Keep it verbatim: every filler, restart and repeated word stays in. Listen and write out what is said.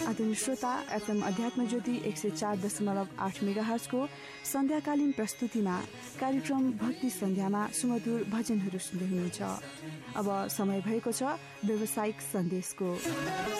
आदरणीय श्रोता, एफएम अध्यात्म ज्योति एक सय चार दशमलव आठ मेगाहर्जको सन्ध्याकालीन प्रस्तुतिमा कार्यक्रम भक्ति सन्ध्यामा सुमधुर भजनहरू सुन्दै हुनुहुन्छ। अब समय भएको छ व्यावसायिक सन्देशको।